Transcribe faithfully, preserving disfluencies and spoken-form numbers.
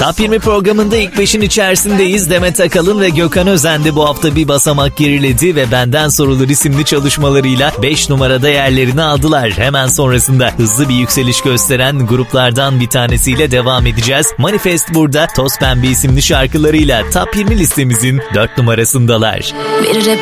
Top yirmi programında ilk beşin içerisindeyiz. Demet Akalın ve Gökhan Özen de bu hafta bir basamak geriledi ve Benden Sorulur isimli çalışmalarıyla beş numarada yerlerini aldılar. Hemen sonrasında hızlı bir yükseliş gösteren gruplardan bir tanesiyle devam edeceğiz. Manifest burada, Toz Pembe isimli şarkılarıyla Top yirmi listemizin dört numarasındalar. Bir